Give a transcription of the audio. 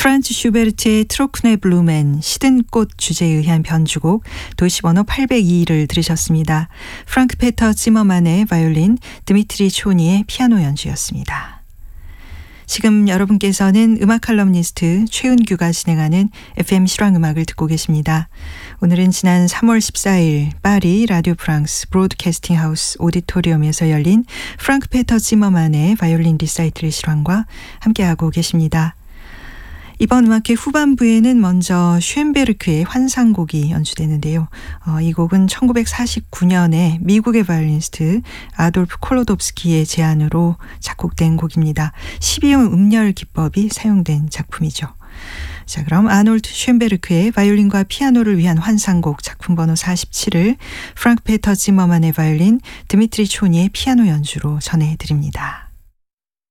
프란츠 슈베르트의 트로크네 블루멘 시든 꽃 주제에 의한 변주곡 도시번호 802를 들으셨습니다. 프랑크 페터 지머만의 바이올린, 드미트리 초니의 피아노 연주였습니다. 지금 여러분께서는 음악 칼럼니스트 최은규가 진행하는 FM 실황음악을 듣고 계십니다. 오늘은 지난 3월 14일 파리 라디오 프랑스 브로드캐스팅 하우스 오디토리움에서 열린 프랑크 페터 지머만의 바이올린 리사이틀 실황과 함께하고 계십니다. 이번 음악회 후반부에는 먼저 슈엔베르크의 환상곡이 연주되는데요. 이 곡은 1949년에 미국의 바이올리니스트 아돌프 콜로덥스키의 제안으로 작곡된 곡입니다. 12형 음열 기법이 사용된 작품이죠. 자, 그럼 아놀트 슈엔베르크의 바이올린과 피아노를 위한 환상곡 작품 번호 47을 프랑크 페터 지머만의 바이올린, 드미트리 초니의 피아노 연주로 전해드립니다.